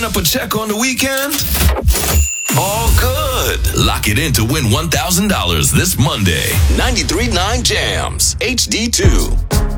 up a check on the weekend? All good. Lock it in to win $1,000 this Monday. 93.9 Jams HD2.